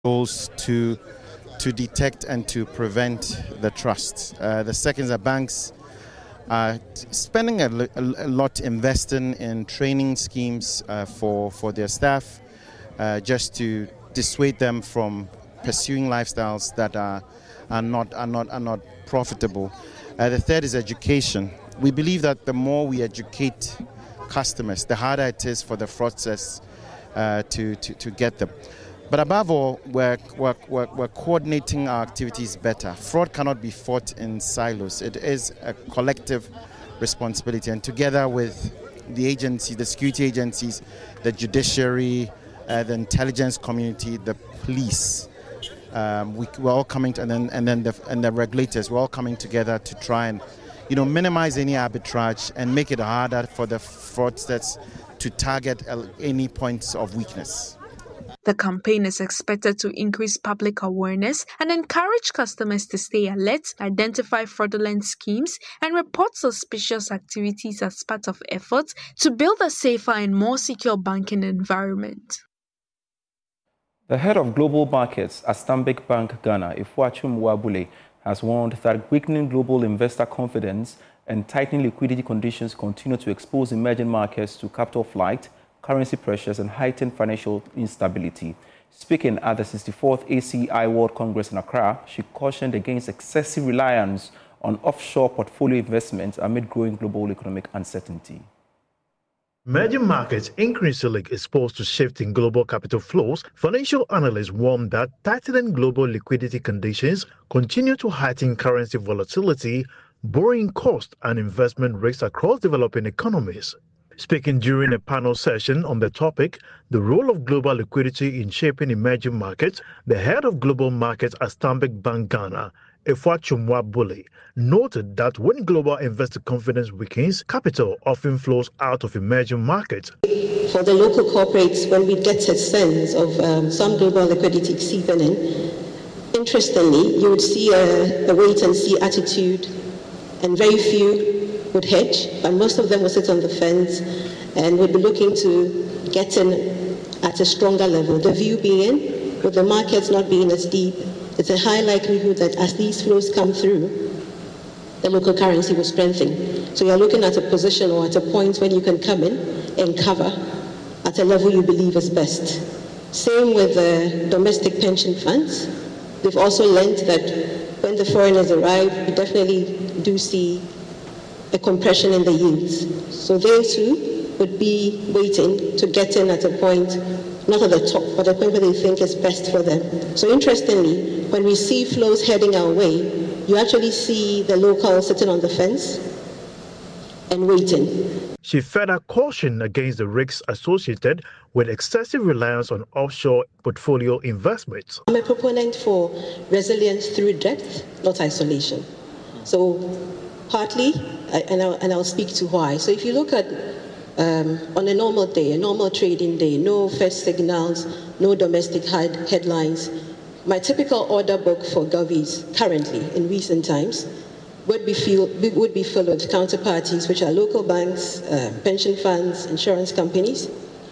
goals to detect and to prevent the trust. The second is that banks are spending a lot investing in training schemes for their staff, just to dissuade them from pursuing lifestyles that are not profitable. The third is education. We believe that the more we educate customers, the harder it is for the fraudsters to get them. But above all, we're coordinating our activities better. Fraud cannot be fought in silos. It is a collective responsibility. And together with the agency, the security agencies, the judiciary, the intelligence community, the police, we're all coming to, and the regulators, we're all coming together to try and minimize any arbitrage and make it harder for the fraudsters to target any points of weakness. The campaign is expected to increase public awareness and encourage customers to stay alert, identify fraudulent schemes, and report suspicious activities as part of efforts to build a safer and more secure banking environment. The head of global markets at Stanbic Bank Ghana, Ifuachum Nwabule, has warned that weakening global investor confidence and tightening liquidity conditions continue to expose emerging markets to capital flight, currency pressures, and heightened financial instability. Speaking at the 64th ACI World Congress in Accra, she cautioned against excessive reliance on offshore portfolio investments amid growing global economic uncertainty. Emerging markets increasingly exposed to shifting global capital flows, financial analysts warn that tightening global liquidity conditions continue to heighten currency volatility, borrowing costs, and investment risks across developing economies. Speaking during a panel session on the topic, the role of global liquidity in shaping emerging markets, the head of global markets at Stanbic Bank Ghana, Ifuachum Nwabule, noted that when global investor confidence weakens, capital often flows out of emerging markets. For the local corporates, when we get a sense of some global liquidity seeping in, interestingly, you would see a wait-and-see attitude, and very few would hedge, but most of them will sit on the fence and would be looking to get in at a stronger level. The view being, with the markets not being as deep, it's a high likelihood that as these flows come through, the local currency will strengthen. So you're looking at a position or at a point when you can come in and cover at a level you believe is best. Same with the domestic pension funds. They've also learned that when the foreigners arrive, we definitely do see a compression in the yields. So they too would be waiting to get in at a point, not at the top, but at a point where they think is best for them. So interestingly, when we see flows heading our way, you actually see the locals sitting on the fence and waiting. She further cautioned against the risks associated with excessive reliance on offshore portfolio investments. I'm a proponent for resilience through depth, not isolation. So partly, and I'll speak to why. So if you look at on a normal day, a normal trading day, no first signals, no domestic headlines, my typical order book for govies currently in recent times would be filled with counterparties, which are local banks, pension funds, insurance companies,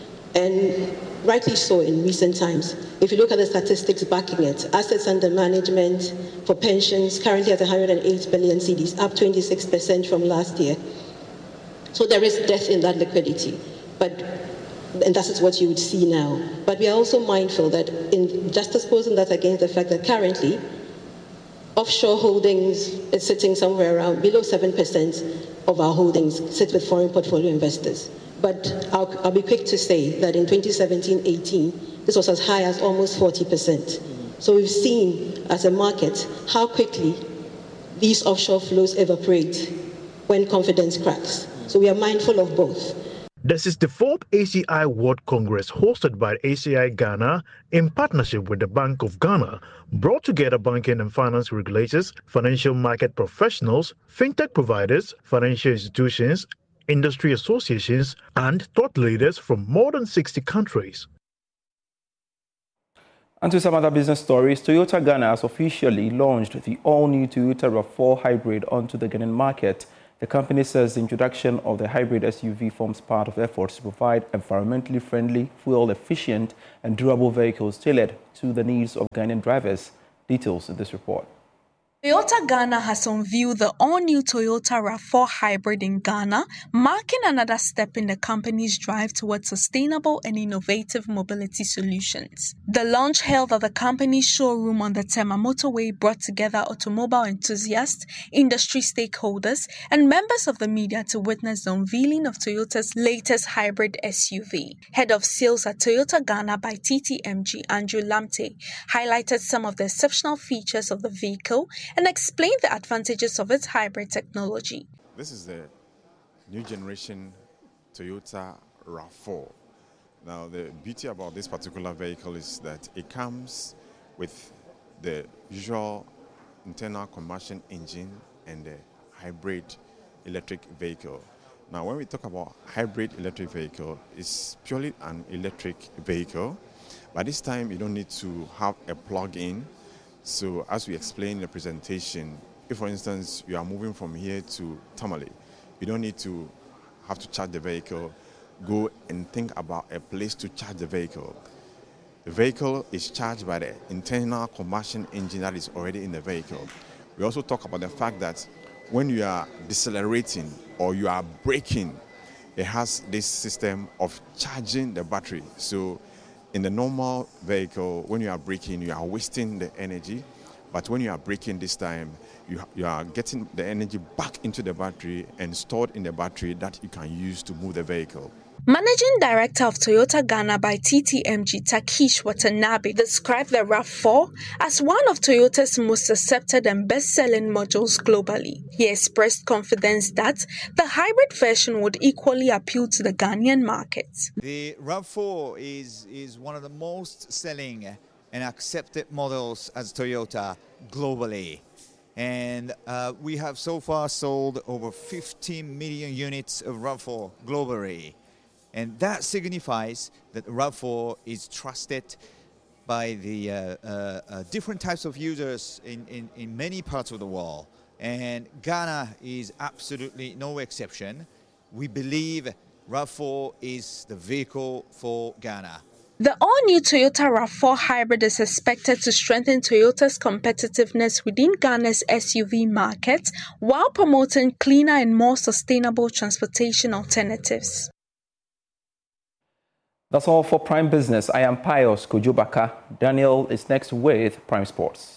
and rightly so in recent times. If you look at the statistics backing it, assets under management for pensions currently at 108 billion cedis, up 26% from last year. So there is depth in that liquidity, and that is what you would see now. But we are also mindful that in just exposing that against the fact that currently offshore holdings is sitting somewhere around below 7% of our holdings sit with foreign portfolio investors. But I'll be quick to say that in 2017-18, this was as high as almost 40%. So we've seen as a market how quickly these offshore flows evaporate when confidence cracks. So we are mindful of both. This is the 4th ACI World Congress hosted by ACI Ghana in partnership with the Bank of Ghana, brought together banking and finance regulators, financial market professionals, fintech providers, financial institutions, industry associations, and thought leaders from more than 60 countries. And to some other business stories, Toyota Ghana has officially launched the all-new Toyota RAV4 Hybrid onto the Ghanaian market. The company says the introduction of the hybrid SUV forms part of efforts to provide environmentally friendly, fuel-efficient and durable vehicles tailored to the needs of Ghanaian drivers. Details in this report. Toyota Ghana has unveiled the all-new Toyota RAV4 Hybrid in Ghana, marking another step in the company's drive towards sustainable and innovative mobility solutions. The launch held at the company's showroom on the Tema Motorway brought together automobile enthusiasts, industry stakeholders, and members of the media to witness the unveiling of Toyota's latest hybrid SUV. Head of Sales at Toyota Ghana by TTMG, Andrew Lamte, highlighted some of the exceptional features of the vehicle and explain the advantages of its hybrid technology. This is the new generation Toyota RAV4. Now, the beauty about this particular vehicle is that it comes with the usual internal combustion engine and the hybrid electric vehicle. Now, when we talk about hybrid electric vehicle, it's purely an electric vehicle. By this time, you don't need to have a plug-in. So as we explained in the presentation, if for instance you are moving from here to Tamale, you don't need to have to charge the vehicle, go and think about a place to charge the vehicle. The vehicle is charged by the internal combustion engine that is already in the vehicle. We also talk about the fact that when you are decelerating or you are braking, it has this system of charging the battery. So in the normal vehicle, when you are braking, you are wasting the energy. But when you are braking this time, you are getting the energy back into the battery and stored in the battery that you can use to move the vehicle. Managing Director of Toyota Ghana by TTMG, Takish Watanabe, described the RAV4 as one of Toyota's most accepted and best-selling models globally. He expressed confidence that the hybrid version would equally appeal to the Ghanaian market. The RAV4 is one of the most selling and accepted models as Toyota globally. And we have so far sold over 15 million units of RAV4 globally. And that signifies that RAV4 is trusted by the different types of users in many parts of the world. And Ghana is absolutely no exception. We believe RAV4 is the vehicle for Ghana. The all-new Toyota RAV4 Hybrid is expected to strengthen Toyota's competitiveness within Ghana's SUV market while promoting cleaner and more sustainable transportation alternatives. That's all for Prime Business. I am Pius Kojubaka. Daniel is next with Prime Sports.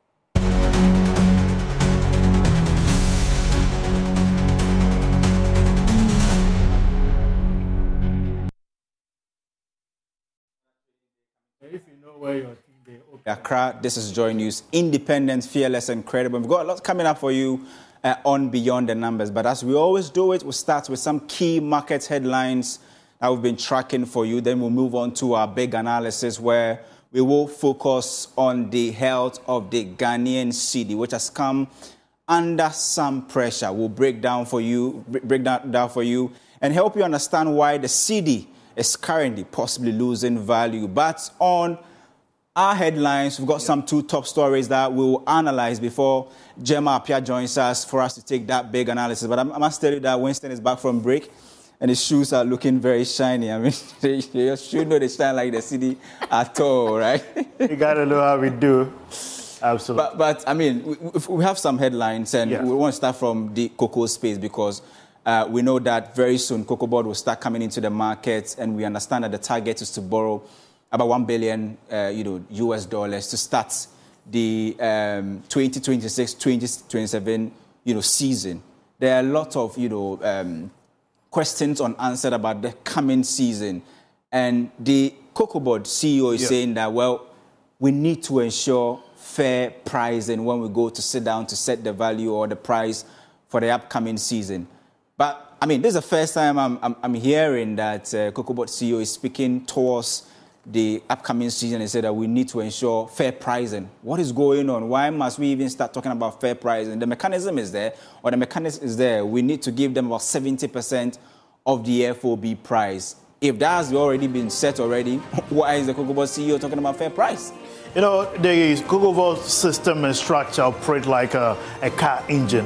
Accra, this is Joy News. Independent, fearless, and credible. We've got a lot coming up for you on Beyond the Numbers. But as we always do it, we'll start with some key market headlines that we've been tracking for you. Then we'll move on to our big analysis where we will focus on the health of the Ghanaian cedi, which has come under some pressure. We'll break that down for you and help you understand why the cedi is currently possibly losing value. But on our headlines, we've got some two top stories that we'll analyze before Gemma Apia joins us for us to take that big analysis. But I must tell you that Winston is back from break and his shoes are looking very shiny. I mean, you should know they shine like the cedi at all, right? You got to know how we do. Absolutely. But I mean, we have some headlines and we want to start from the cocoa space because we know that very soon Cocoa Board will start coming into the market, and we understand that the target is to borrow about $1 billion, US dollars to start the 2026-2027, season. There are a lot of, questions unanswered about the coming season, and the Cocoa Board CEO is saying that we need to ensure fair pricing when we go to sit down to set the value or the price for the upcoming season. But I mean, this is the first time I'm hearing that Cocoa Board CEO is speaking towards the upcoming season and said that we need to ensure fair pricing. What is going on? Why must we even start talking about fair pricing? The mechanism is there, We need to give them about 70% of the FOB price. If that has already been set already, why is the Cocoa Board CEO talking about fair price? The Cocoa Board system and structure operate like a car engine.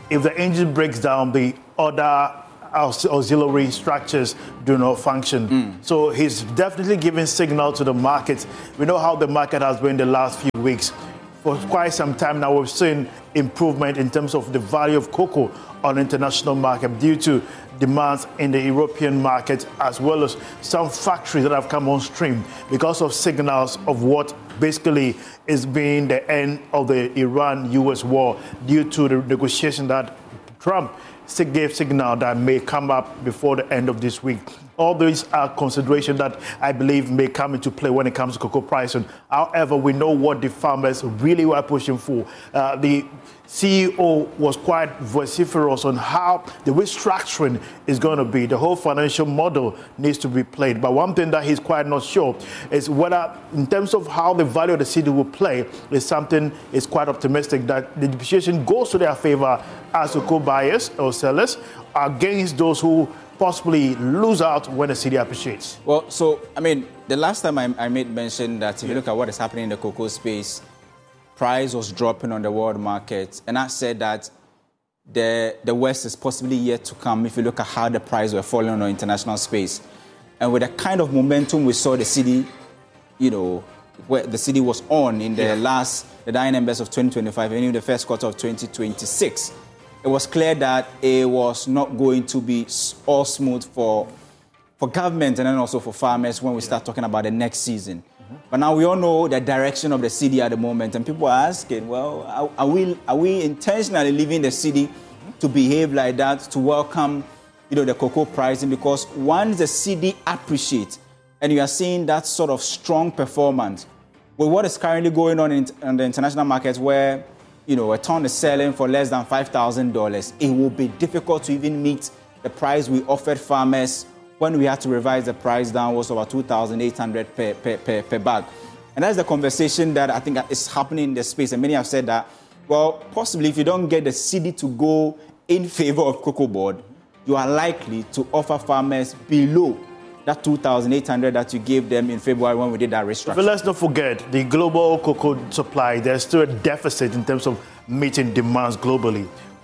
if the engine breaks down, the other auxiliary structures do not function. So he's definitely giving signal to the market. We know how the market has been the last few weeks. For quite some time now, we've seen improvement in terms of the value of cocoa on the international market due to demands in the European market, as well as some factories that have come on stream because of signals of what basically is being the end of the Iran-US war due to the negotiation that Trump gave signal that may come up before the end of this week. All these are considerations that I believe may come into play when it comes to cocoa pricing. However, we know what the farmers really were pushing for. The CEO was quite vociferous on how the restructuring is going to be. The whole financial model needs to be played. But one thing that he's quite not sure is whether, in terms of how the value of the cedi will play, is something is quite optimistic that the depreciation goes to their favor as cocoa buyers or sellers against those who possibly lose out when the cedi appreciates. Well, so, I mean, the last time I made mention that if you look at what is happening in the cocoa space, price was dropping on the world market. And I said that the West is possibly yet to come if you look at how the price were falling on the international space. And with the kind of momentum we saw the cedi, where the cedi was on in the the dying embers of 2025 and even the first quarter of 2026, it was clear that it was not going to be all smooth for government and then also for farmers when we start talking about the next season. But now we all know the direction of the cedi at the moment, and people are asking, well, are we intentionally leaving the cedi to behave like that, to welcome, the cocoa pricing? Because once the cedi appreciates, and you are seeing that sort of strong performance, with what is currently going on in the international markets, where a ton is selling for less than $5,000, it will be difficult to even meet the price we offered farmers when we had to revise the price downwards about $2,800 per bag. And that's the conversation that I think is happening in the space. And many have said that, well, possibly if you don't get the cedi to go in favor of Cocoa Board, you are likely to offer farmers below that $2,800 that you gave them in February when we did that restructure. But let's not forget the global cocoa supply. There's still a deficit in terms of meeting demands globally.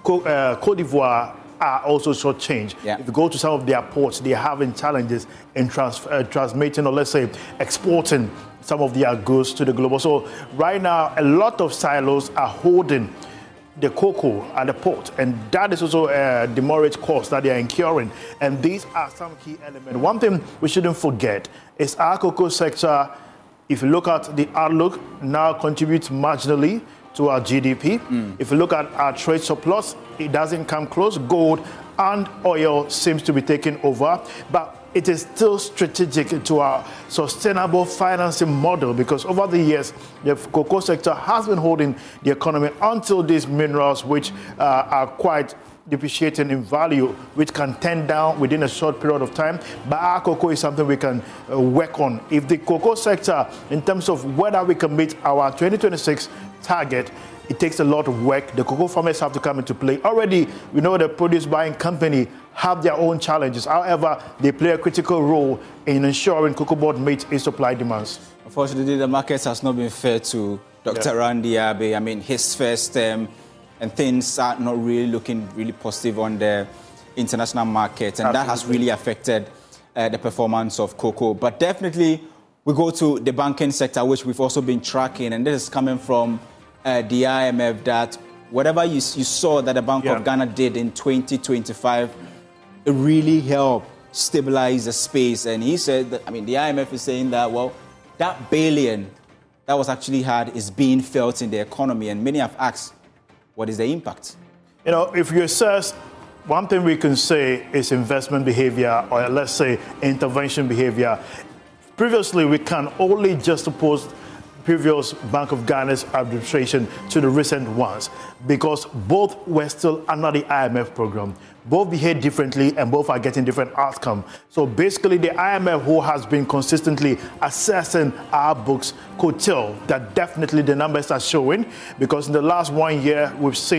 Cote d'Ivoire are also shortchanged. Yeah. If you go to some of their ports, they're having challenges in transmitting or let's say exporting some of their goods to the global. So right now, a lot of silos are holding the cocoa at the port, and that is also a demurrage cost that they are incurring. And these are some key elements. One thing we shouldn't forget is our cocoa sector, if you look at the outlook, now contributes marginally to our GDP. If you look at our trade surplus, it doesn't come close. Gold and oil seems to be taking over, but it is still strategic to our sustainable financing model, because over the years, the cocoa sector has been holding the economy until these minerals, which are quite depreciating in value, which can turn down within a short period of time. But our cocoa is something we can work on. If the cocoa sector, in terms of whether we can meet our 2026 target, it takes a lot of work. The cocoa farmers have to come into play. Already, we know the produce buying company have their own challenges. However, they play a critical role in ensuring Cocoa Board meets its supply demands. Unfortunately, the market has not been fair to Dr. Randy Abbey. I mean, his first term, and things are not really looking really positive on the international market, and that has really affected the performance of cocoa. But definitely, we go to the banking sector, which we've also been tracking, and this is coming from the IMF, that whatever you saw that the Bank of Ghana did in 2025, it really helped stabilize the space. And he said that, the IMF is saying that, well, that billion that was actually had is being felt in the economy. And many have asked, what is the impact? If you assess, one thing we can say is investment behavior, or let's say intervention behavior. Previously, we can only just oppose previous Bank of Ghana's administration to the recent ones, because both were still under the IMF program. Both behave differently and both are getting different outcomes. So basically, the IMF, who has been consistently assessing our books, could tell that definitely the numbers are showing, because in the last 1 year, we've seen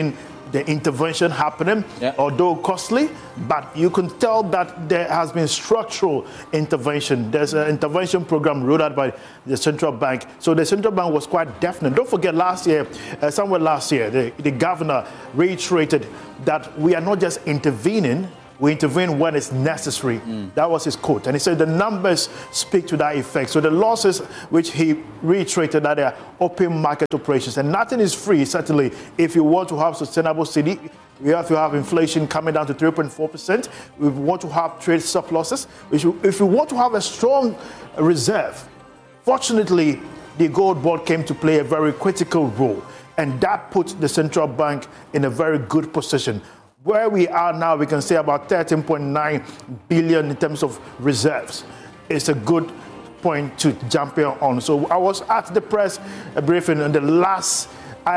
the intervention happening, although costly, but you can tell that there has been structural intervention. There's an intervention program rolled out by the central bank. So the central bank was quite definite. Don't forget somewhere last year, the governor reiterated that we are not just intervening, we intervene when it's necessary. That was his quote. And he said the numbers speak to that effect. So the losses, which he reiterated, that they are open market operations. And nothing is free, certainly. If you want to have sustainable city, we have to have inflation coming down to 3.4%. We want to have trade surpluses. If we want to have a strong reserve, fortunately, the gold board came to play a very critical role. And that put the central bank in a very good position. Where we are now, we can say about 13.9 billion in terms of reserves. It's a good point to jump in on. So I was at the press briefing on the last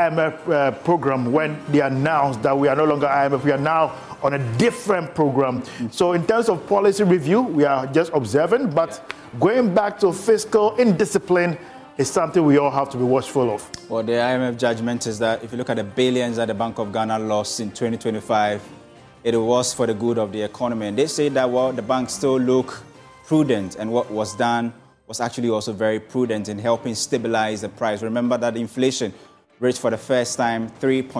IMF program when they announced that we are no longer IMF, we are now on a different program. So in terms of policy review, we are just observing, but going back to fiscal indiscipline is something we all have to be watchful of. Well, the IMF judgment is that if you look at the billions that the Bank of Ghana lost in 2025, it was for the good of the economy. And they say that, well, the bank still look prudent, and what was done was actually also very prudent in helping stabilize the price. Remember that inflation reached for the first time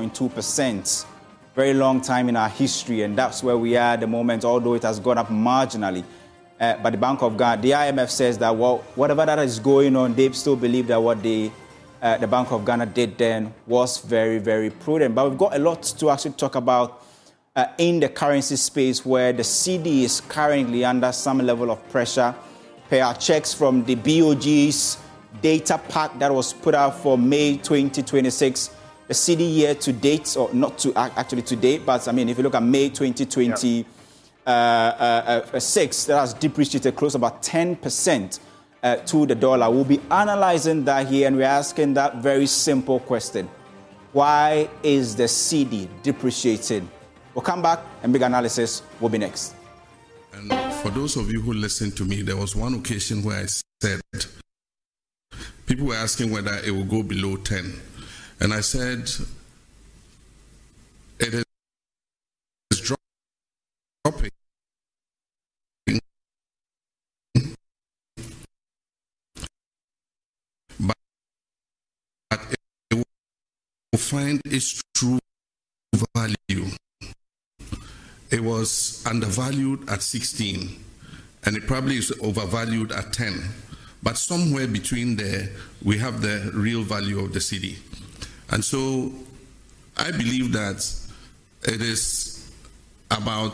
3.2%. Very long time in our history, and that's where we are at the moment, although it has gone up marginally. But the Bank of Ghana, the IMF says that, well, whatever that is going on, they still believe that what the Bank of Ghana did then was very, very prudent. But we've got a lot to actually talk about in the currency space, where the cedi is currently under some level of pressure. Per our checks from the BOG's data pack that was put out for May 2026, the cedi year to date, or not to actually to date, but I mean, if you look at May 2020, that has depreciated close to about 10% to the dollar. We'll be analyzing that here, and we're asking that very simple question. Why is the cedi depreciating? We'll come back, and big analysis will be next. And for those of you who listened to me, there was one occasion where I said, people were asking whether it will go below 10. And I said, it is dropping. But it will find its true value. It was undervalued at 16, and it probably is overvalued at 10. But somewhere between there, we have the real value of the cedi. And so I believe that it is about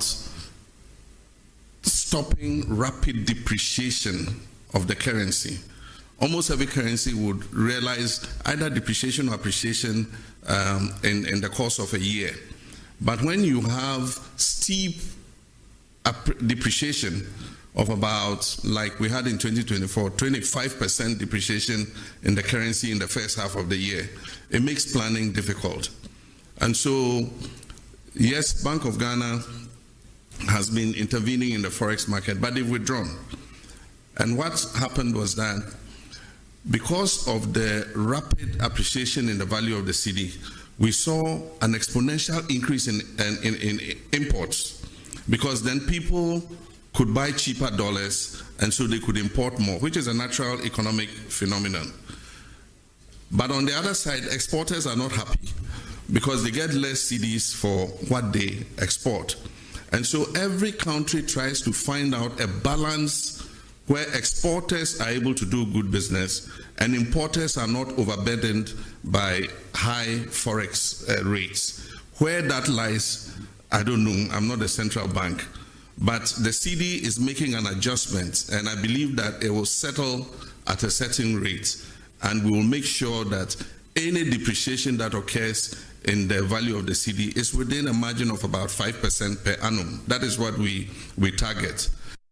stopping rapid depreciation of the currency. Almost every currency would realize either depreciation or appreciation in the course of a year. But when you have steep depreciation of about, like we had in 2024, 25% depreciation in the currency in the first half of the year, it makes planning difficult. And so, yes, Bank of Ghana has been intervening in the forex market, but they've withdrawn. And what happened was that because of the rapid appreciation in the value of the cedi, we saw an exponential increase in imports, because then people could buy cheaper dollars, and so they could import more, which is a natural economic phenomenon. But on the other side, exporters are not happy because they get less cedis for what they export. And so every country tries to find out a balance where exporters are able to do good business and importers are not overburdened by high forex rates. Where that lies, I don't know. I'm not a central bank. But the cedi is making an adjustment, and I believe that it will settle at a certain rate, and we will make sure that any depreciation that occurs in the value of the cedi is within a margin of about 5% per annum. That is what we target.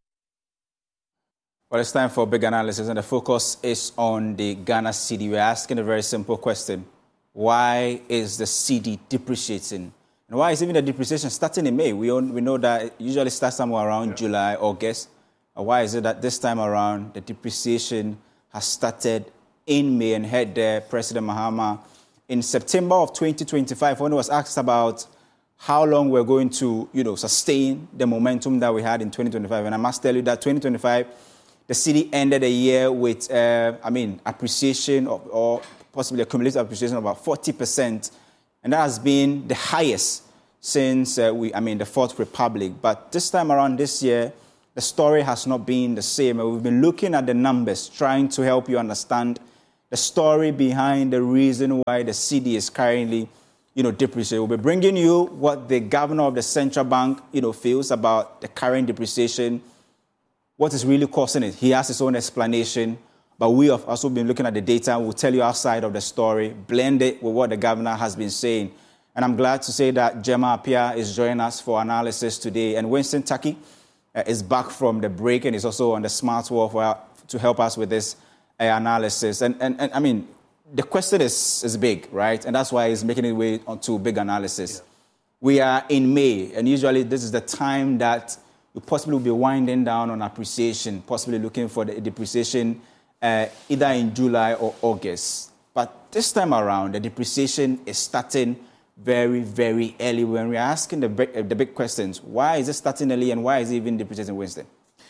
Well, it's time for big analysis, and the focus is on the Ghana cedi. We're asking a very simple question. Why is the cedi depreciating? And why is even the depreciation starting in May? We know that it usually starts somewhere around July, August. Why is it that this time around the depreciation has started in May? And heard there President Mahama in September of 2025, when he was asked about how long we're going to, sustain the momentum that we had in 2025. And I must tell you that 2025, the cedi ended the year with, appreciation or possibly a cumulative appreciation of about 40%. And that has been the highest since the Fourth Republic. But this time around this year, the story has not been the same. And we've been looking at the numbers, trying to help you understand the story behind the reason why the cedi is currently, depreciating. We'll be bringing you what the governor of the central bank, feels about the current depreciation, what is really causing it. He has his own explanation, but we have also been looking at the data. We'll tell you our side of the story, blend it with what the governor has been saying. And I'm glad to say that Gemma Appiah is joining us for analysis today. And Winston Taki is back from the break and is also on the Smart Wall to help us with this analysis. And the question is big, right? And that's why he's making it way onto big analysis. Yeah. We are in May, and usually this is the time that we possibly will be winding down on appreciation, possibly looking for the depreciation either in July or August. But this time around, the depreciation is starting very, very early. When we're asking the big questions, why is it starting early and why is it even depreciating, Winston?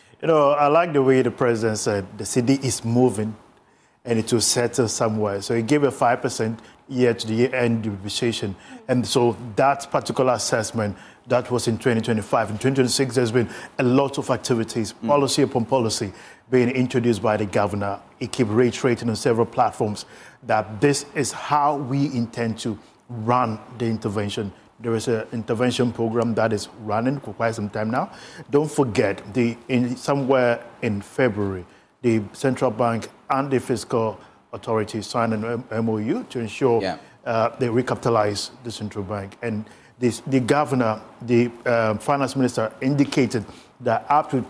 I like the way the president said the cedi is moving and it will settle somewhere. So he gave a 5% year-to-year-end depreciation. And so that particular assessment, that was in 2025. In 2026, there's been a lot of activities, policy upon policy, being introduced by the governor. He keeps reiterating on several platforms that this is how we intend to run the intervention. There is an intervention program that is running for quite some time now. Don't forget, somewhere in February, the central bank and the fiscal authority signed an MOU to ensure they recapitalize the central bank. And the governor, the finance minister, indicated that up to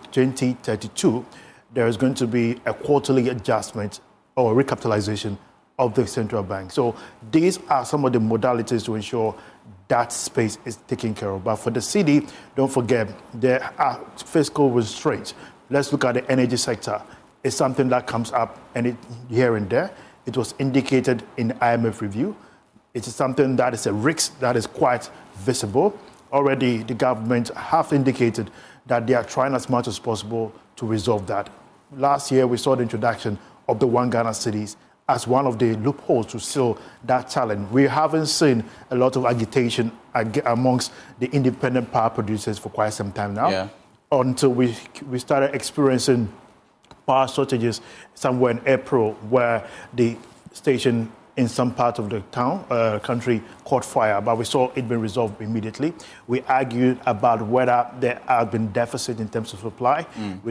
2032, there is going to be a quarterly adjustment or recapitalization of the central bank. So these are some of the modalities to ensure that space is taken care of. But for the cedi, don't forget, there are fiscal restraints. Let's look at the energy sector. It's something that comes up here and there. It was indicated in the IMF review. It is something that is a risk that is quite visible. Already, the government have indicated that they are trying as much as possible to resolve that. Last year, we saw the introduction of the One Ghana cedis as one of the loopholes to seal that challenge. We haven't seen a lot of agitation amongst the independent power producers for quite some time now, until we started experiencing power shortages somewhere in April, where the station in some part of the country caught fire, but we saw it being resolved immediately. We argued about whether there had been deficit in terms of supply.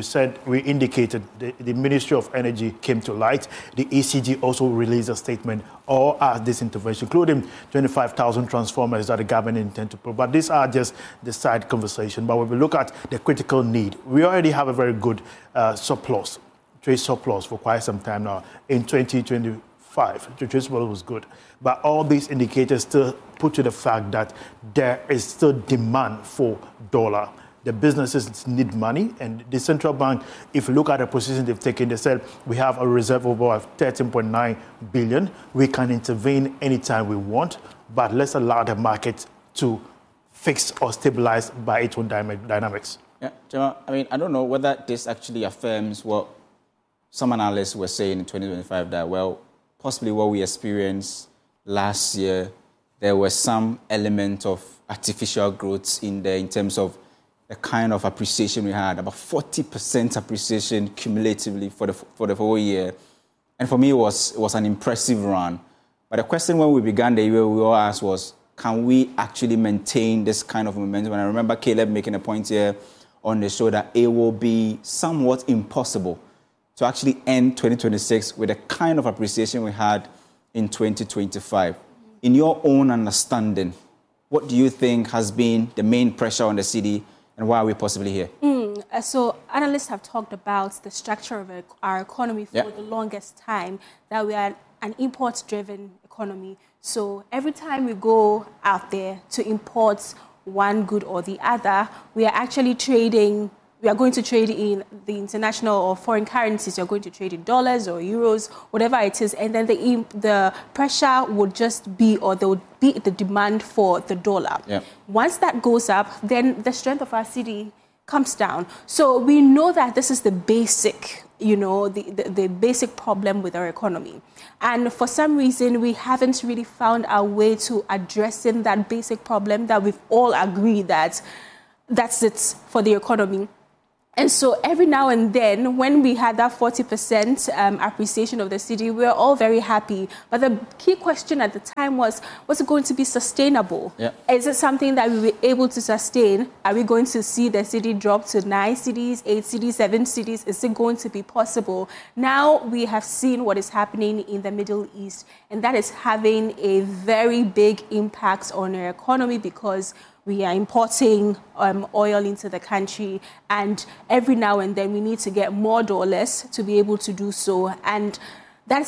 We indicated the Ministry of Energy came to light. The ECG also released a statement, all as this intervention, including 25,000 transformers that the government intend to put. But these are just the side conversation. But when we look at the critical need, we already have a very good trade surplus for quite some time now. In 2025, the trade surplus was good. But all these indicators still put to the fact that there is still demand for dollar. The businesses need money, and the central bank, if you look at the position they've taken, they said we have a reserve of 13.9 billion. We can intervene anytime we want, but let's allow the market to fix or stabilize by its own dynamics. Yeah, Gemma, I don't know whether this actually affirms what some analysts were saying in 2025, that, well, possibly what we experienced last year, there was some element of artificial growth in there in terms of the kind of appreciation we had, about 40% appreciation cumulatively for the whole year. And for me, it was an impressive run. But the question when we began the year, we all asked was, can we actually maintain this kind of momentum? And I remember Caleb making a point here on the show that it will be somewhat impossible to actually end 2026 with the kind of appreciation we had in 2025. In your own understanding, what do you think has been the main pressure on the cedi, and why are we possibly here? So analysts have talked about the structure of our economy for the longest time, that we are an import-driven economy. So every time we go out there to import one good or the other, we are actually trading we are going to trade in the international or foreign currencies. You're going to trade in dollars or euros, whatever it is. And then the pressure would just be, or there would be the demand for the dollar. Yeah. Once that goes up, then the strength of our cedi comes down. So we know that this is the basic, the basic problem with our economy. And for some reason, we haven't really found our way to addressing that basic problem that we've all agreed that that's it for the economy. And so every now and then, when we had that 40% appreciation of the cedi, we were all very happy. But the key question at the time was it going to be sustainable? Yeah. Is it something that we were able to sustain? Are we going to see the cedi drop to 9 cedis, 8 cedis, 7 cedis? Is it going to be possible? Now we have seen what is happening in the Middle East, and that is having a very big impact on our economy because we are importing oil into the country, and every now and then we need to get more dollars to be able to do so. And that's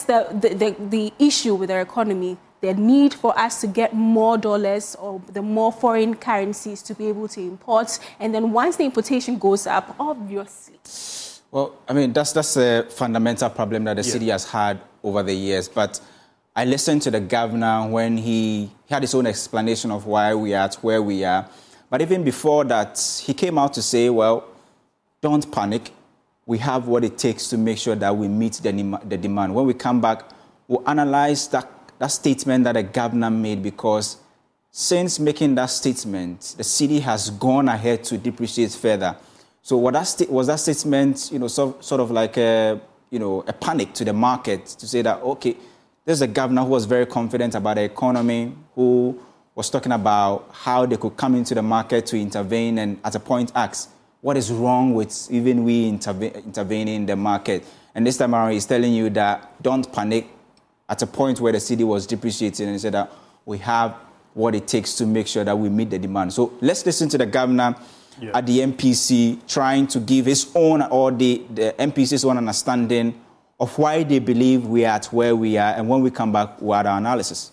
the issue with our economy, the need for us to get more dollars or the more foreign currencies to be able to import. And then once the importation goes up, obviously. Well, I mean, that's a fundamental problem that the city has had over the years. But I listened to the governor when he had his own explanation of why we are at where we are. But even before that, he came out to say, well, don't panic. We have what it takes to make sure that we meet the demand. When we come back, we'll analyze that statement that the governor made, because since making that statement, the city has gone ahead to depreciate further. So was that statement, sort of like a panic to the market to say that, okay, there's a governor who was very confident about the economy, who was talking about how they could come into the market to intervene, and at a point asked, what is wrong with even we intervening in the market? And this time around, he's telling you that don't panic, at a point where the cedi was depreciating, and he said that we have what it takes to make sure that we meet the demand. So let's listen to the governor at the MPC trying to give his own, or the MPC's own understanding of why they believe we are at where we are, and when we come back, we'll add our analysis.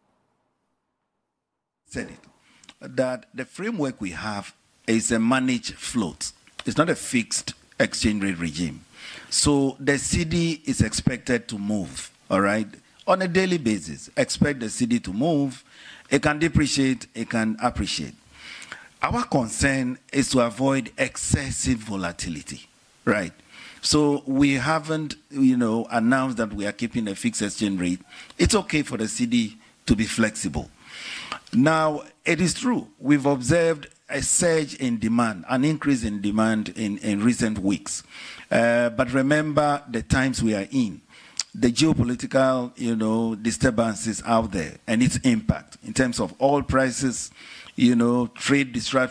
Said it, that the framework we have is a managed float. It's not a fixed exchange rate regime. So the cedi is expected to move, all right, on a daily basis. Expect the cedi to move. It can depreciate, it can appreciate. Our concern is to avoid excessive volatility, right? So we haven't, announced that we are keeping a fixed exchange rate. It's okay for the cedi to be flexible. Now, it is true, we've observed a surge in demand, an increase in demand in recent weeks. But remember the times we are in, the geopolitical, disturbances out there and its impact in terms of oil prices, trade disruption.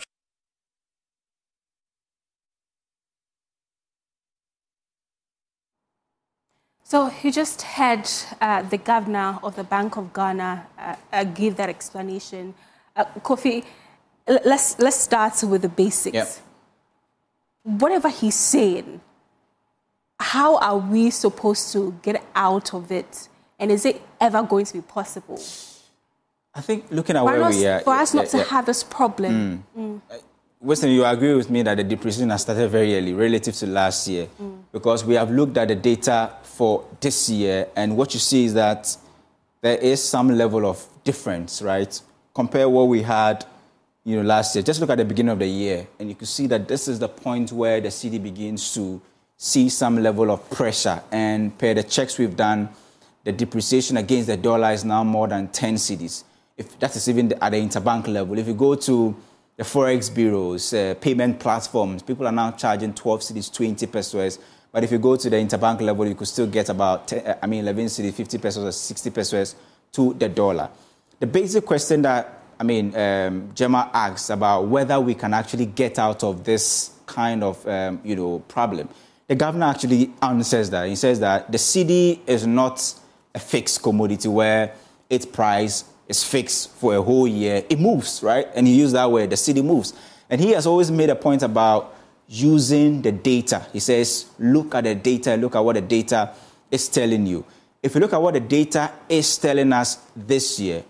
So you just had the governor of the Bank of Ghana give that explanation. Kofi, let's start with the basics. Yep. Whatever he's saying, how are we supposed to get out of it? And is it ever going to be possible? I think looking at where we are... For us not to have this problem. Winston, you agree with me that the depreciation has started very early relative to last year, because we have looked at the data for this year, and what you see is that there is some level of difference, right? Compare what we had, last year. Just look at the beginning of the year, and you can see that this is the point where the cedi begins to see some level of pressure. And per the checks we've done, the depreciation against the dollar is now more than 10 cedis. If that is even at the interbank level. If you go to the forex bureaus, payment platforms, people are now charging 12 cedis, 20 pesos. But if you go to the interbank level, you could still get about 11 cedis, 50 pesos or 60 pesos to the dollar. The basic question that, Gemma asks about whether we can actually get out of this kind of, problem. The governor actually answers that. He says that the cedi is not a fixed commodity where its price is fixed for a whole year. It moves, right? And he used that word, the cedi moves. And he has always made a point about using the data. He says, look at the data, look at what the data is telling you. If you look at what the data is telling us this year,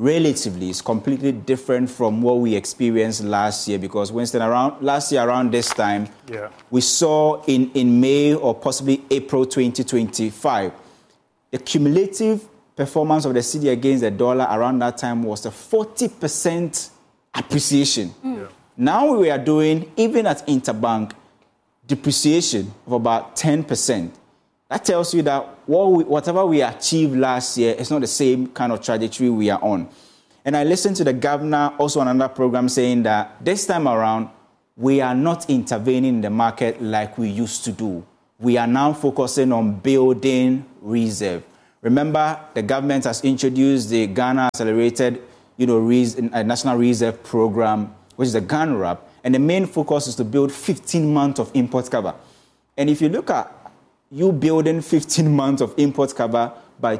relatively is completely different from what we experienced last year, because Winston, last year around this time, we saw in May or possibly April 2025, the cumulative performance of the cedi against the dollar around that time was a 40% appreciation. Now we are doing, even at interbank, depreciation of about 10%. That tells you that whatever we achieved last year is not the same kind of trajectory we are on. And I listened to the governor also on another program saying that this time around, we are not intervening in the market like we used to do. We are now focusing on building reserve. Remember, the government has introduced the Ghana Accelerated National Reserve Program, which is the GHANRAP, and the main focus is to build 15 months of import cover. And if you look at you building 15 months of import cover by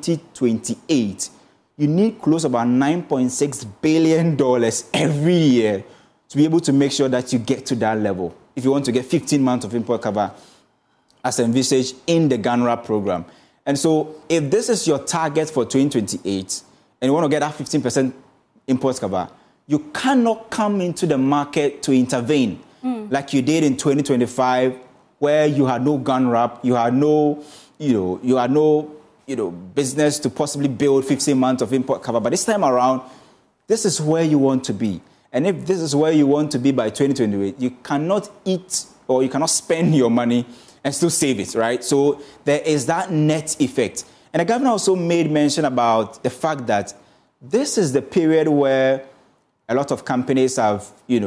2028, you need close about $9.6 billion every year to be able to make sure that you get to that level. If you want to get 15 months of import cover as envisaged in the GHANRAP program. And so if this is your target for 2028 and you want to get that 15% import cover, you cannot come into the market to intervene like you did in 2025, where you had no GHANRAP, you had no business to possibly build 15 months of import cover. But this time around, this is where you want to be. And if this is where you want to be by 2028, you cannot eat or you cannot spend your money and still save it, right? So there is that net effect. And the governor also made mention about the fact that this is the period where a lot of companies have,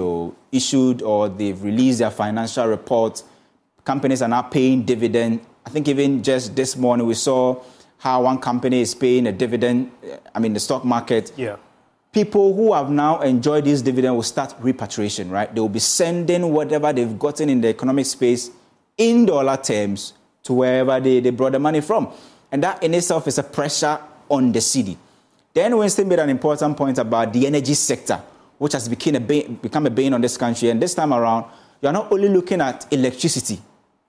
issued or they've released their financial reports. Companies are now paying dividend. I think even just this morning we saw how one company is paying a dividend, the stock market. Yeah. People who have now enjoyed this dividend will start repatriation, right? They will be sending whatever they've gotten in the economic space in dollar terms to wherever they brought the money from. And that in itself is a pressure on the cedi. Then Winston made an important point about the energy sector, which has become a bane on this country. And this time around, you're not only looking at electricity,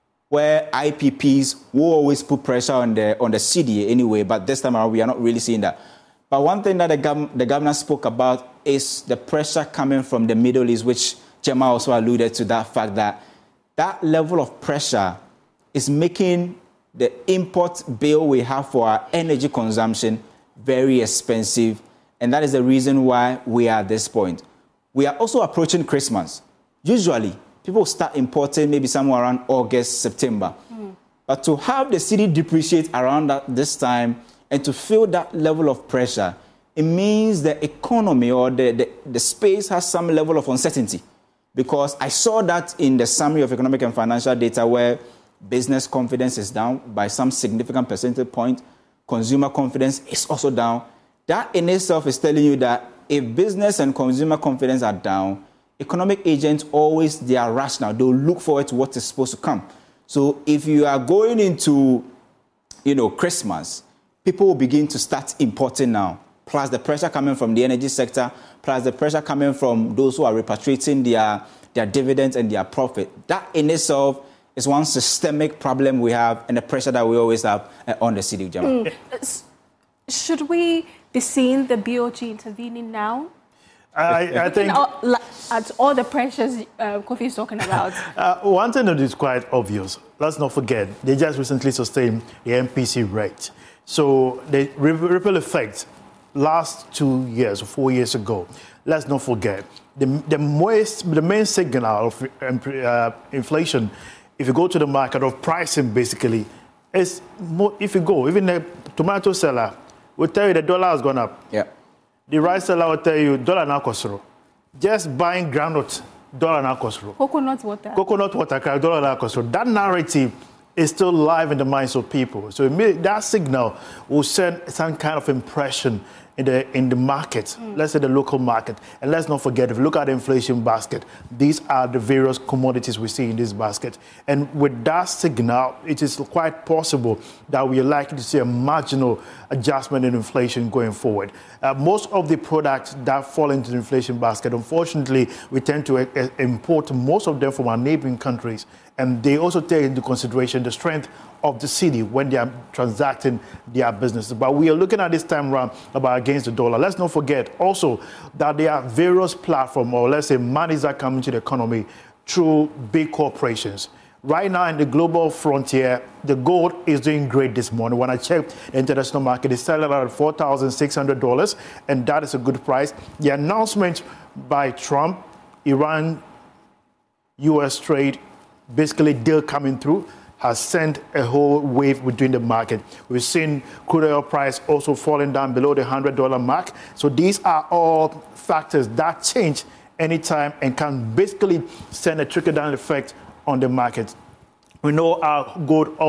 where IPPs will always put pressure on the cedi anyway, but this time around, we are not really seeing that. But one thing that the governor spoke about is the pressure coming from the Middle East, which Gemma also alluded to, that fact that that level of pressure is making the import bill we have for our energy consumption very expensive. And that is the reason why we are at this point. We are also approaching Christmas. Usually, people start importing maybe somewhere around August, September. But to have the cedi depreciate around this time and to feel that level of pressure, it means the economy or the space has some level of uncertainty. Because I saw that in the summary of economic and financial data where business confidence is down by some significant percentage point. Consumer confidence is also down. That in itself is telling you that if business and consumer confidence are down, economic agents always, they are rational. They'll look forward to what is supposed to come. So if you are going into, Christmas, people will begin to start importing now. Plus the pressure coming from the energy sector, plus the pressure coming from those who are repatriating their dividends and their profit. That in itself is one systemic problem we have and the pressure that we always have on the cedi, Gemma. Should we be seeing the BOG intervening now? I think at all the pressures Kofi is talking about. One thing that is quite obvious, let's not forget, they just recently sustained the MPC rate. So the ripple effect last 2 years or 4 years ago, let's not forget, the main signal of inflation, if you go to the market of pricing basically, is more, if you go, even the tomato seller will tell you the dollar has gone up. Yeah. The rice seller will tell you dollar now cost zero. Just buying groundnut, dollar now cost zero. Coconut water, dollar now cost zero. That narrative is still live in the minds of people. So that signal will send some kind of impression in the market, let's say the local market. And let's not forget, if you look at the inflation basket, these are the various commodities we see in this basket. And with that signal, it is quite possible that we are likely to see a marginal adjustment in inflation going forward. Most of the products that fall into the inflation basket, unfortunately, we tend to import most of them from our neighboring countries. And they also take into consideration the strength of the city when they are transacting their businesses. But we are looking at this time around about against the dollar. Let's not forget also that there are various platforms, or let's say monies that come into the economy through big corporations. Right now in the global frontier, the gold is doing great this morning. When I checked the international market, it's selling at $4,600, and that is a good price. The announcement by Trump, Iran, U.S. trade, basically deal coming through, has sent a whole wave within the market. We've seen crude oil price also falling down below the $100 mark. So these are all factors that change anytime and can basically send a trickle-down effect on the market. We know our gold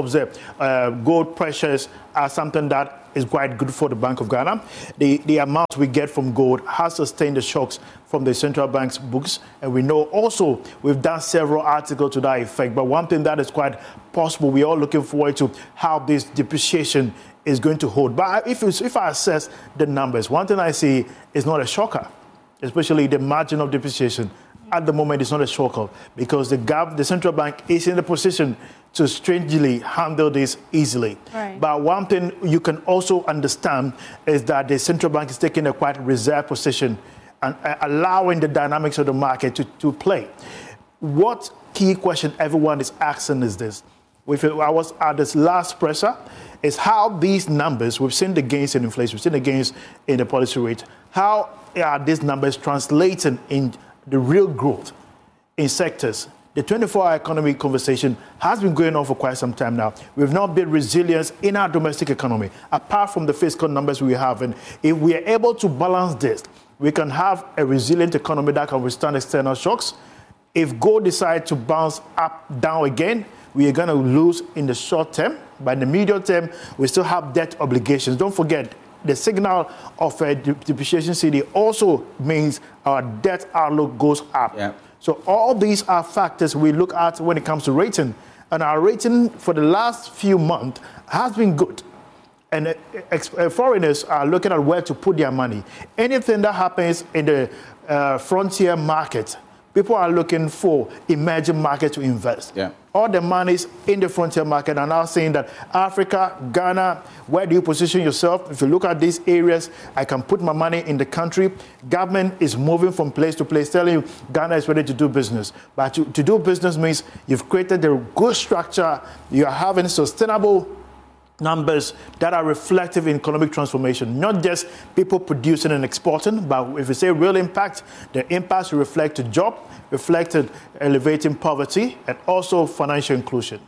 pressures are something that is quite good for the Bank of Ghana. The amount we get from gold has sustained the shocks from the central bank's books. And we know also we've done several articles to that effect. But one thing that is quite possible, we're all looking forward to how this depreciation is going to hold. But if I assess the numbers, one thing I see is not a shocker, especially the margin of depreciation. At the moment, it's not a shocker because the central bank is in the position to strangely handle this easily. Right. But one thing you can also understand is that the central bank is taking a quite reserved position and allowing the dynamics of the market to play. What key question everyone is asking is this. I was at this last presser, is how these numbers, we've seen the gains in inflation, we've seen the gains in the policy rate, how are these numbers translating in the real growth in sectors? The 24-hour economy conversation has been going on for quite some time now. We've not built resilience in our domestic economy, apart from the fiscal numbers we have. And if we are able to balance this, we can have a resilient economy that can withstand external shocks. If gold decides to bounce up, down again, we are going to lose in the short term. But in the medium term, we still have debt obligations. Don't forget, the signal of a depreciation cedi also means our debt outlook goes up. Yeah. So all these are factors we look at when it comes to rating. And our rating for the last few months has been good. And foreigners are looking at where to put their money. Anything that happens in the frontier market, people are looking for emerging markets to invest. Yeah. All the monies in the frontier market are now saying that Africa, Ghana, where do you position yourself? If you look at these areas, I can put my money in the country. Government is moving from place to place, telling you Ghana is ready to do business. But to do business means you've created a good structure, you are having sustainable numbers that are reflective in economic transformation, not just people producing and exporting, but if we say real impact, the impacts reflect to job, reflected elevating poverty, and also financial inclusion.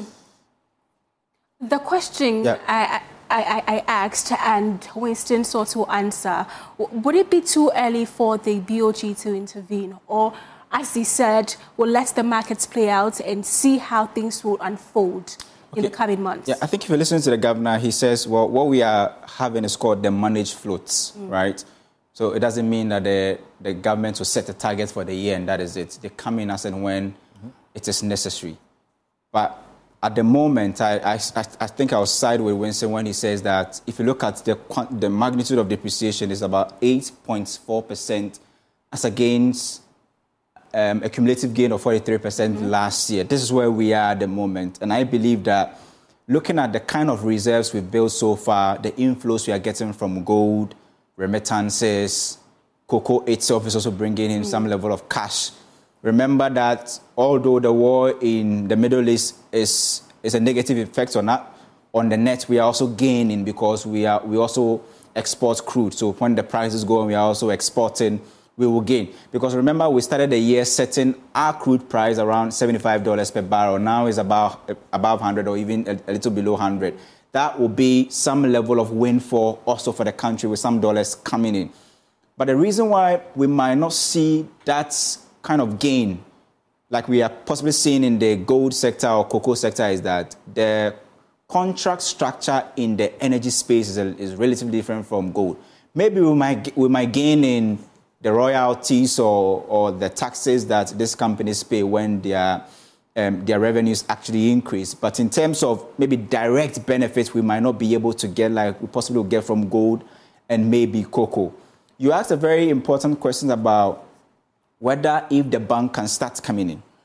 The question I asked, and Winston sought to answer, would it be too early for the BOG to intervene? Or, as he said, we'll let the markets play out and see how things will unfold in the coming months? Yeah, I think if you listen to the governor, he says, well, what we are having is called the managed floats, right? So it doesn't mean that the government will set a target for the year and that is it. They come in as and when it is necessary. But at the moment, I think I'll side with Winston when he says that if you look at the magnitude of depreciation is about 8.4% as against a cumulative gain of 43% last year. This is where we are at the moment. And I believe that looking at the kind of reserves we've built so far, the inflows we are getting from gold, remittances, cocoa itself is also bringing in some level of cash. Remember that although the war in the Middle East is a negative effect on that, on the net we are also gaining because we also export crude. So when the prices go and we are also exporting, we will gain. Because remember, we started the year setting our crude price around $75 per barrel. Now it's above 100 or even a little below 100. That will be some level of windfall also for the country with some dollars coming in. But the reason why we might not see that kind of gain like we are possibly seeing in the gold sector or cocoa sector is that the contract structure in the energy space is relatively different from gold. Maybe we might gain in the royalties or the taxes that these companies pay when their revenues actually increase. But in terms of maybe direct benefits, we might not be able to get like we possibly will get from gold and maybe cocoa. You asked a very important question about whether if the bank can start coming in.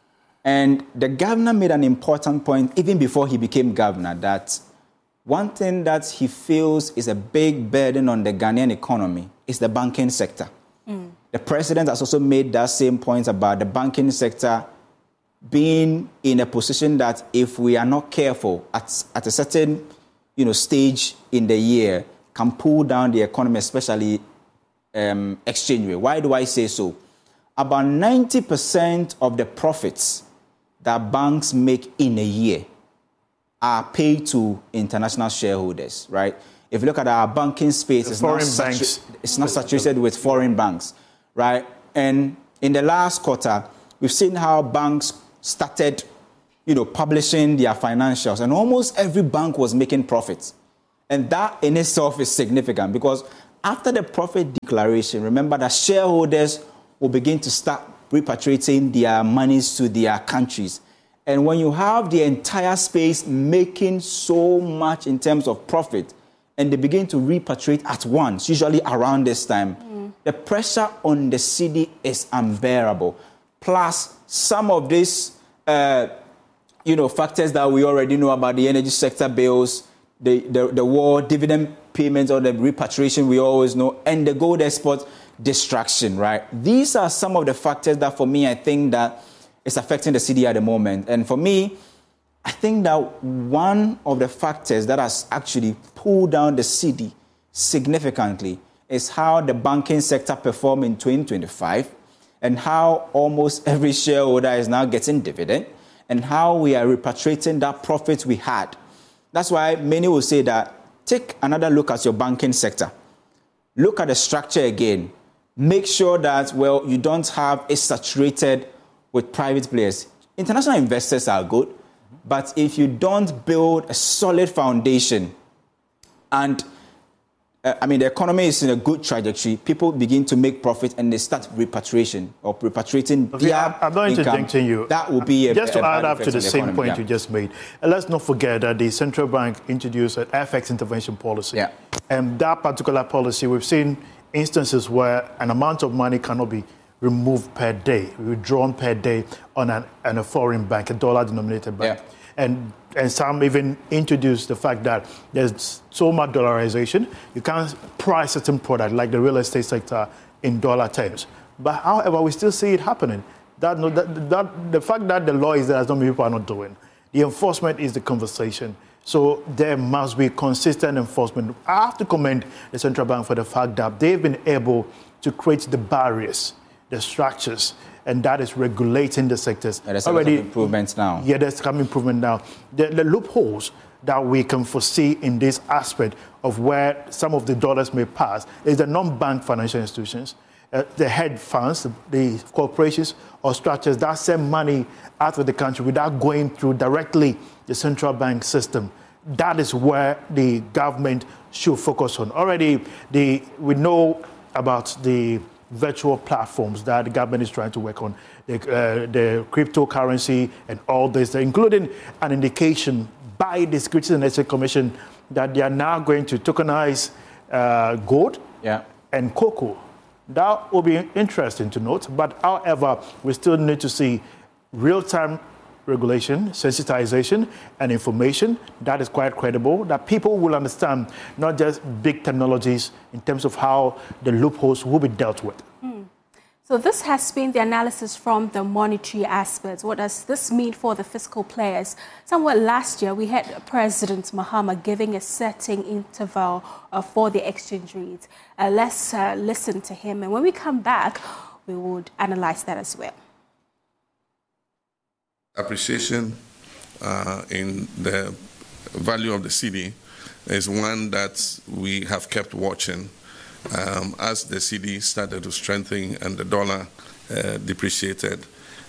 And the governor made an important point, even before he became governor, that one thing that he feels is a big burden on the Ghanaian economy is the banking sector. The president has also made that same point about the banking sector being in a position that if we are not careful at a certain stage in the year, can pull down the economy, especially exchange rate. Why do I say so? About 90% of the profits that banks make in a year are paid to international shareholders, right? If you look at our banking space, it's not saturated with foreign banks, right? And in the last quarter, we've seen how banks started, publishing their financials, and almost every bank was making profits. And that in itself is significant because after the profit declaration, remember that shareholders will begin to start repatriating their monies to their countries. And when you have the entire space making so much in terms of profit, and they begin to repatriate at once, usually around this time, the pressure on the cedi is unbearable. Plus, some of these, factors that we already know about the energy sector bills, the war, dividend payments or the repatriation we always know, and the gold export distraction, right? These are some of the factors that, for me, I think that is affecting the cedi at the moment. And for me, I think that one of the factors that has actually pulled down the cedi significantly is how the banking sector performed in 2025 and how almost every shareholder is now getting dividend and how we are repatriating that profit we had. That's why many will say that take another look at your banking sector. Look at the structure again. Make sure that, you don't have it saturated with private players. International investors are good, but if you don't build a solid foundation and the economy is in a good trajectory, people begin to make profit and they start repatriating their I'm not interjecting you. That will be just to add up to the same point you just made. Let's not forget that the central bank introduced an FX intervention policy. Yeah. And that particular policy, we've seen instances where an amount of money cannot be removed per day, withdrawn per day on a foreign bank, a dollar-denominated bank. Yeah. And some even introduced the fact that there's so much dollarization, you can't price certain product like the real estate sector in dollar terms. But however, we still see it happening. The fact that the law is there doesn't mean people are not doing. The enforcement is the conversation. So there must be consistent enforcement. I have to commend the central bank for the fact that they've been able to create the barriers, the structures, and that is regulating the sectors. There's already improvements now. Yeah, there's some improvement now. The loopholes that we can foresee in this aspect of where some of the dollars may pass is the non-bank financial institutions, the hedge funds, the corporations or structures that send money out of the country without going through directly the central bank system. That is where the government should focus on. Already, we know about the virtual platforms that the government is trying to work on, the cryptocurrency and all this, including an indication by the Securities and Exchange Commission that they are now going to tokenize gold and cocoa. That will be interesting to note. But however, we still need to see real-time regulation, sensitization, and information that is quite credible, that people will understand, not just big technologies in terms of how the loopholes will be dealt with. So this has been the analysis from the monetary aspects. What does this mean for the fiscal players? Somewhere last year, we had President Mahama giving a setting interval for the exchange rate. Let's listen to him. And when we come back, we would analyze that as well. Appreciation in the value of the cedi is one that we have kept watching. As the cedi started to strengthen and the dollar depreciated,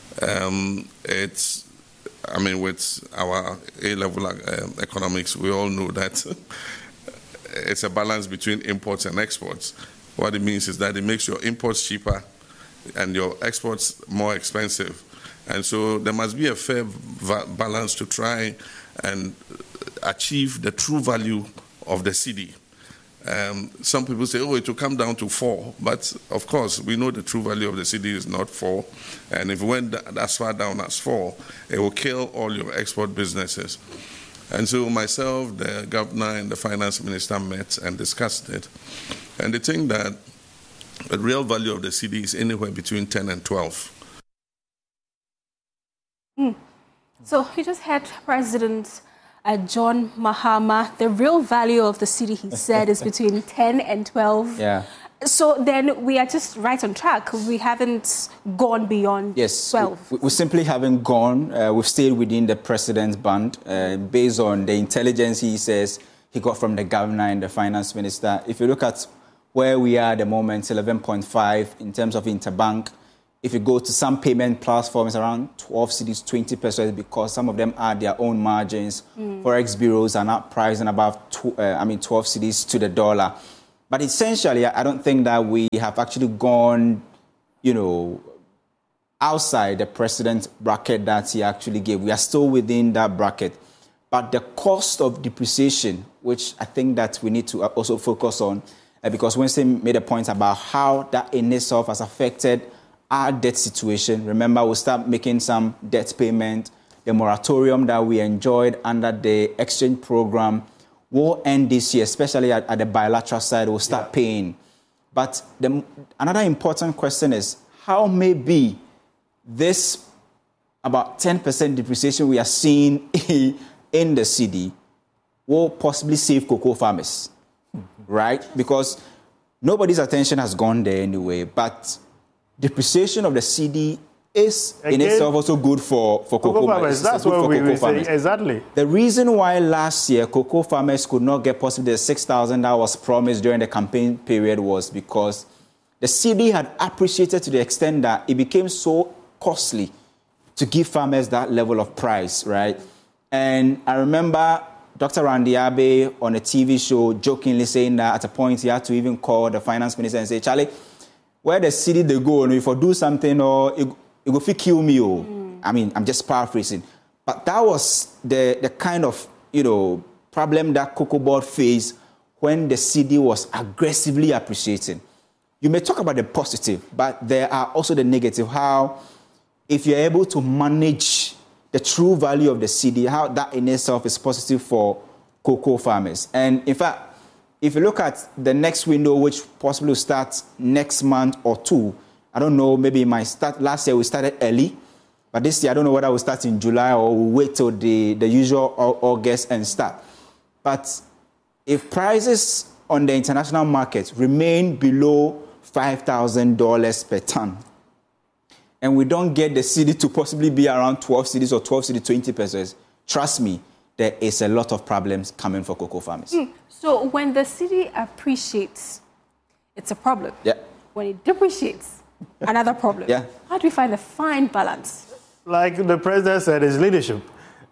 with our A-level economics, we all know that it's a balance between imports and exports. What it means is that it makes your imports cheaper and your exports more expensive. And so there must be a fair balance to try and achieve the true value of the cedi. Some people say, oh, it will come down to 4. But, of course, we know the true value of the cedi is not 4. And if it went as far down as 4, it will kill all your export businesses. And so myself, the governor, and the finance minister met and discussed it. And they think that the real value of the cedi is anywhere between 10 and 12. So we just had President John Mahama. The real value of the cedi, he said, is between 10 and 12. Yeah. So then we are just right on track. We haven't gone beyond 12. We simply haven't gone. We've stayed within the president's band based on the intelligence he says he got from the governor and the finance minister. If you look at where we are at the moment, 11.5 in terms of interbank. If you go to some payment platforms, around 12 cedis, 20%, because some of them add their own margins. Forex bureaus are not pricing above 12 cedis to the dollar. But essentially, I don't think that we have actually gone, outside the president's bracket that he actually gave. We are still within that bracket. But the cost of depreciation, which I think that we need to also focus on, because Wednesday made a point about how that in itself has affected our debt situation. Remember, we'll start making some debt payment. The moratorium that we enjoyed under the exchange program will end this year, especially at the bilateral side. We'll start paying. But another important question is, how may be this about 10% depreciation we are seeing in the cedi will possibly save cocoa farmers, right? Because nobody's attention has gone there anyway, but depreciation of the cedi is in itself also good for cocoa farmers. That's what we say, exactly. The reason why last year cocoa farmers could not get possibly the 6,000 that was promised during the campaign period was because the cedi had appreciated to the extent that it became so costly to give farmers that level of price, right? And I remember Dr. Randy Abe on a TV show jokingly saying that at a point he had to even call the finance minister and say, Charlie, where the cedi they go, if I do something or it will kill me. I mean, I'm just paraphrasing. But that was the kind of, problem that Cocoa Board faced when the cedi was aggressively appreciating. You may talk about the positive, but there are also the negative, how if you're able to manage the true value of the cedi, how that in itself is positive for cocoa farmers. And in fact, if you look at the next window, which possibly will start next month or two, I don't know, maybe it might start. Last year we started early, but this year I don't know whether we'll start in July or we'll wait till the usual August and start. But if prices on the international market remain below $5,000 per ton, and we don't get the cedi to possibly be around 12 cedis or 12 cedi 20 pesos, trust me, there is a lot of problems coming for cocoa farmers. So when the cedi appreciates, it's a problem. Yeah. When it depreciates, another problem. Yeah. How do we find a fine balance? Like the president said, it's leadership.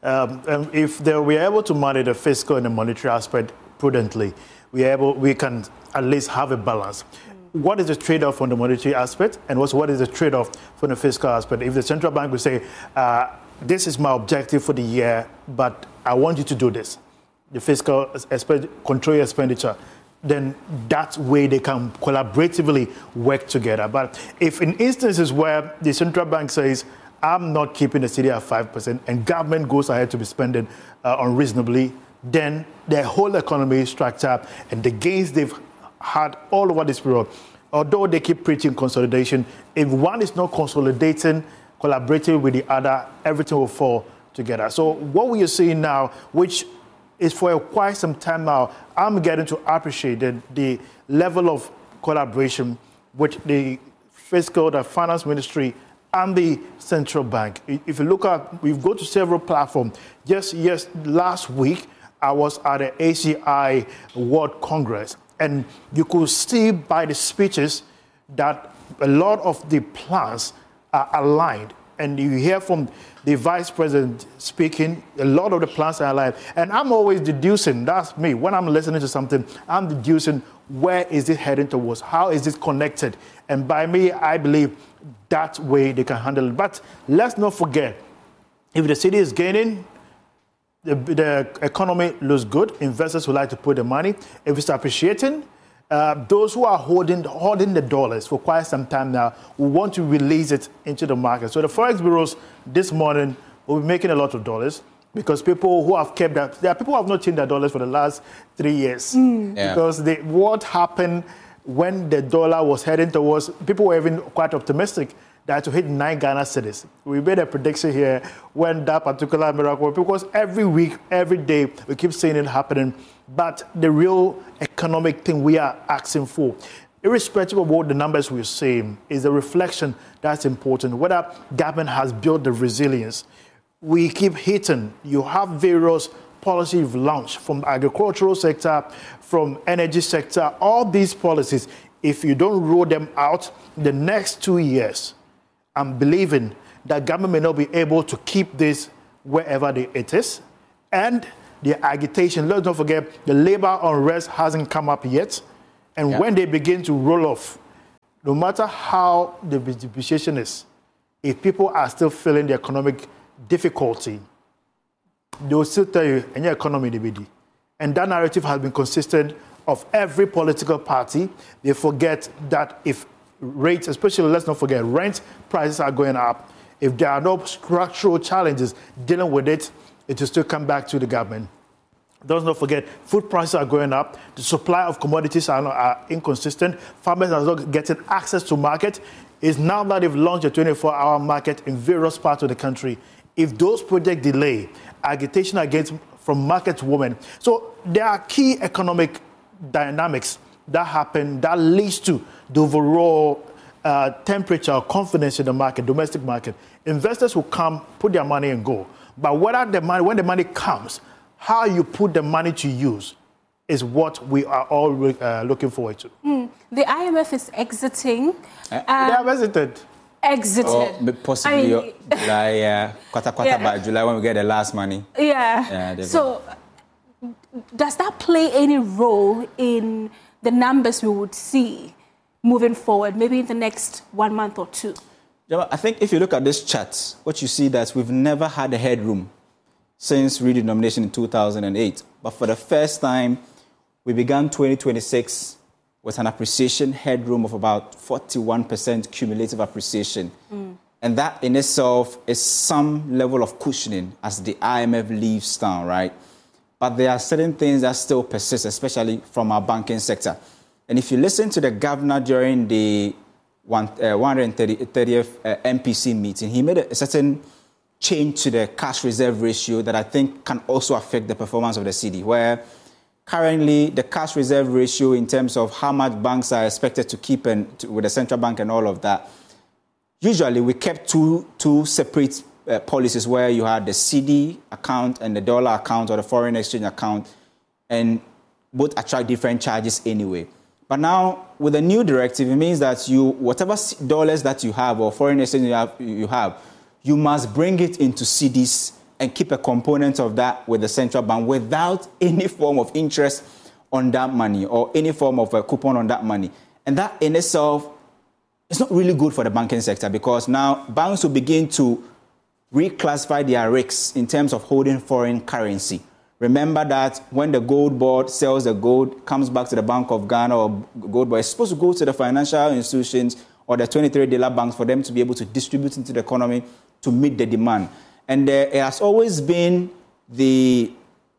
If we are able to manage the fiscal and the monetary aspect prudently, we can at least have a balance. What is the trade-off on the monetary aspect, and what is the trade-off from the fiscal aspect? If the central bank will say, this is my objective for the year, but I want you to do this, the fiscal control your expenditure, then that way they can collaboratively work together. But if in instances where the central bank says, I'm not keeping the cedi at 5%, and government goes ahead to be spending unreasonably, then the whole economy structure and the gains they've had all over this period, although they keep preaching consolidation, if one is not consolidating, collaborating with the other, everything will fall together. So what we are seeing now, which is for quite some time now, I'm getting to appreciate the level of collaboration with the fiscal, the finance ministry, and the central bank. If you look at, we've go to several platforms. Just last week, I was at the ACI World Congress, and you could see by the speeches that a lot of the plans are aligned. And you hear from the vice president speaking, a lot of the plans are aligned. And I'm always deducing, that's me, when I'm listening to something, I'm deducing where is it heading towards, how is it connected? And by me, I believe that way they can handle it. But let's not forget, if the cedi is gaining, the economy looks good. Investors would like to put the money. If it's appreciating, those who are holding the dollars for quite some time now will want to release it into the market. So the Forex bureaus this morning will be making a lot of dollars because people who have kept that, there are people who have not changed their dollars for the last 3 years. Because what happened when the dollar was heading towards, people were even quite optimistic that to hit 9 Ghana cedis. We made a prediction here when that particular miracle, because every week, every day, we keep seeing it happening. But the real economic thing we are asking for, irrespective of what the numbers we're seeing, is a reflection that's important. Whether government has built the resilience. We keep hitting. You have various policies you've launched from agricultural sector, from energy sector, all these policies. If you don't roll them out the next 2 years, I'm believing that government may not be able to keep this wherever it is. And the agitation, let's not forget, the labor unrest hasn't come up yet. And when they begin to roll off, no matter how the depreciation is, if people are still feeling the economic difficulty, they will still tell you, any economy, DBD. And that narrative has been consistent of every political party. They forget that if rates, especially, let's not forget, rent prices are going up. If there are no structural challenges dealing with it, it will still come back to the government. Let's not forget, food prices are going up. The supply of commodities are inconsistent. Farmers are not getting access to market. It's now that they've launched a 24-hour market in various parts of the country. If those projects delay, agitation against from market women. So there are key economic dynamics that happen that leads to the overall temperature or confidence in the market, domestic market. Investors will come, put their money and go. But when the money comes, how you put the money to use is what we are all looking forward to. The IMF is exiting. They have exited. Possibly July, quarter by July when we get the last money. So does that play any role in the numbers we would see moving forward, maybe in the next 1 month or two? I think if you look at this chart, what you see that we've never had a headroom since redenomination in 2008. But for the first time, we began 2026 with an appreciation headroom of about 41% cumulative appreciation. And that in itself is some level of cushioning as the IMF leaves town, right? But there are certain things that still persist, especially from our banking sector. And if you listen to the governor during the 130th MPC meeting, he made a certain change to the cash reserve ratio that I think can also affect the performance of the cedi, where currently the cash reserve ratio in terms of how much banks are expected to keep with the central bank and all of that, usually we kept two separate policies where you had the cedi account and the dollar account or the foreign exchange account, and both attract different charges anyway. But now with the new directive, it means that whatever dollars that you have or foreign exchange you must bring it into cedis and keep a component of that with the central bank without any form of interest on that money or any form of a coupon on that money. And that in itself is not really good for the banking sector, because now banks will begin to reclassify their risks in terms of holding foreign currency. Remember that when the gold board sells the gold, comes back to the Bank of Ghana or gold board, it's supposed to go to the financial institutions or the 23-dealer banks for them to be able to distribute into the economy to meet the demand. And it has always been the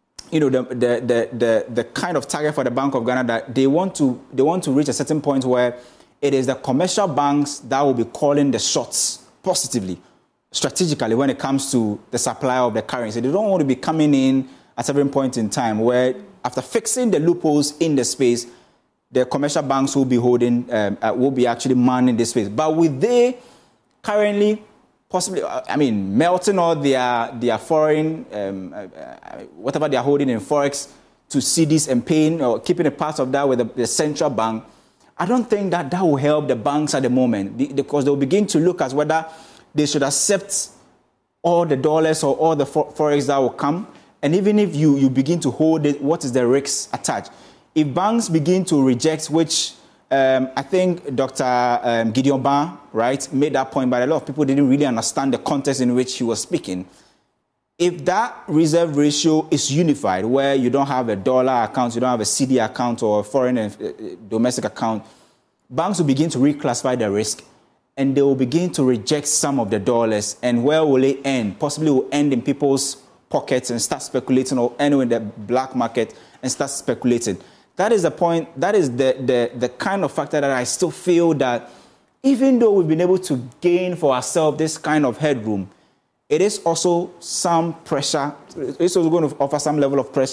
kind of target for the Bank of Ghana that they want to reach a certain point where it is the commercial banks that will be calling the shots positively, strategically, when it comes to the supply of the currency. They don't want to be coming in at a certain point in time where, after fixing the loopholes in the space, the commercial banks will be will be actually manning this space. But with they currently possibly, melting all their foreign, whatever they are holding in Forex to cedis and paying or keeping a part of that with the central bank, I don't think that will help the banks at the moment, because they'll begin to look at whether they should accept all the dollars or all the Forex that will come. And even if you begin to hold it, what is the risks attached? If banks begin to reject, which I think Dr. Gideon Ban, right, made that point, but a lot of people didn't really understand the context in which he was speaking. if that reserve ratio is unified, where you don't have a dollar account, you don't have a CD account or a foreign and domestic account, banks will begin to reclassify the risk, and they will begin to reject some of the dollars. And where will it end? Possibly will end in people's pockets and start speculating, or end in the black market and start speculating. That is the point. That is the kind of factor that I still feel that even though we've been able to gain for ourselves this kind of headroom, it is also some pressure. It's also going to offer some level of pressure